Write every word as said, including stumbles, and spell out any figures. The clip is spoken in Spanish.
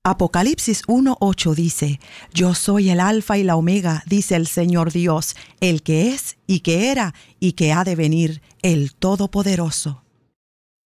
Apocalipsis uno ocho dice: Yo soy el Alfa y la Omega, dice el Señor Dios, el que es y que era y que ha de venir, el Todopoderoso.